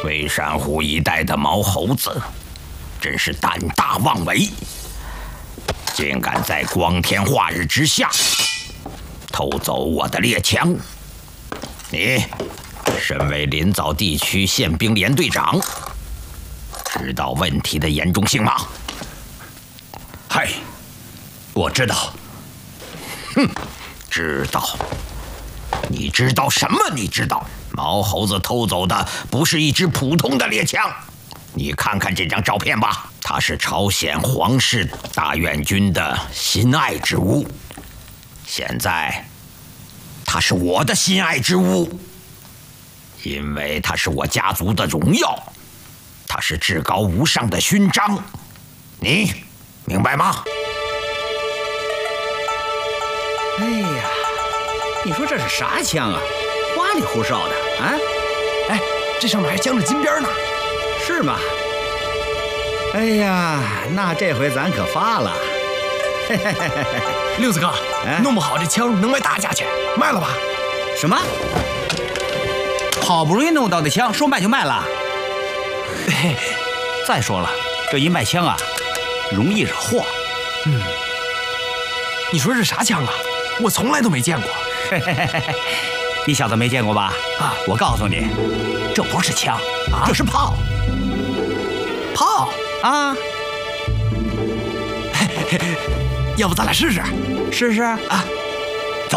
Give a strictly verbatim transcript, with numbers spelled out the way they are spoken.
微山湖一带的毛猴子，真是胆大妄为，竟敢在光天化日之下偷走我的猎枪！你，身为临枣地区宪兵连队长，知道问题的严重性吗？ 嗨，我知道。 哼，知道？你知道什么？你知道？毛猴子偷走的不是一支普通的猎枪，你看看这张照片吧，它是朝鲜皇室大院军的心爱之物。现在，它是我的心爱之物，因为它是我家族的荣耀，它是至高无上的勋章。你明白吗？ 哎呀，你说这是啥枪啊？花里胡哨的啊！ 哎，这上面还镶着金边呢， 是吗？哎呀，那这回咱可发了！嘿嘿嘿嘿嘿， 六子哥， 哎、 弄不好这枪能卖大价钱，卖了吧？ 什么？好不容易弄到的枪，说卖就卖了？嘿，再说了，这一卖枪啊，容易惹祸。 嗯，你说这啥枪啊？我从来都没见过。 嘿嘿嘿嘿，你小子没见过吧？啊，我告诉你，这不是枪，啊、这是炮。 炮啊！ 嘿嘿嘿，要不咱俩试试？ 试试啊！